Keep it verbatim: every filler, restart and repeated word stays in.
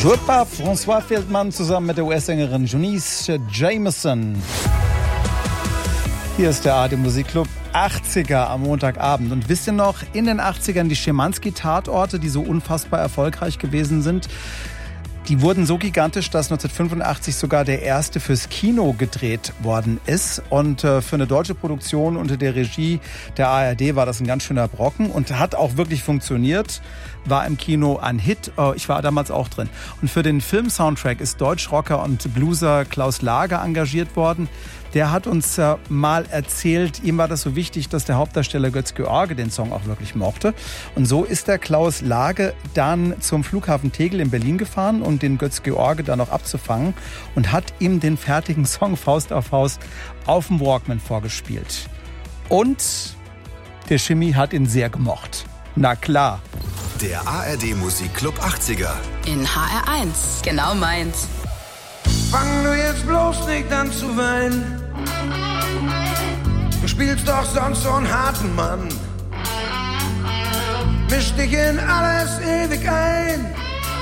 Joué par François Feldman zusammen mit der U S-Sängerin Junice Jameson. Hier ist der A R D Musikclub achtziger am Montagabend. Und wisst ihr noch, in den achtzigern die Schimanski-Tatorte, die so unfassbar erfolgreich gewesen sind, die wurden so gigantisch, dass neunzehnhundertfünfundachtzig sogar der erste fürs Kino gedreht worden ist. Und äh, für eine deutsche Produktion unter der Regie der A R D war das ein ganz schöner Brocken und hat auch wirklich funktioniert. War im Kino ein Hit. Äh, ich war damals auch drin. Und für den Film-Soundtrack ist Deutschrocker und Blueser Klaus Lager engagiert worden. Der hat uns äh, mal erzählt, ihm war das so wichtig, dass der Hauptdarsteller Götz-George den Song auch wirklich mochte. Und so ist der Klaus Lager dann zum Flughafen Tegel in Berlin gefahren, um den Götz-George dann noch abzufangen und hat ihm den fertigen Song Faust auf Faust auf dem Walkman vorgespielt. Und der Schimmi hat ihn sehr gemocht. Na klar. Der A R D Musikclub achtziger. In H R eins. Genau meins. Fang du jetzt bloß nicht an zu weinen. Du spielst doch sonst so einen harten Mann. Misch dich in alles ewig ein.